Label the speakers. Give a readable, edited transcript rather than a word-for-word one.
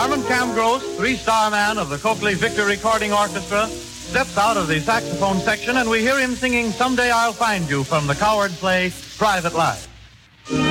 Speaker 1: Armand Camgros, three-star man of the Coakley Victor Recording Orchestra, steps out of the saxophone section, and we hear him singing Someday I'll Find You from the Coward play Private Life.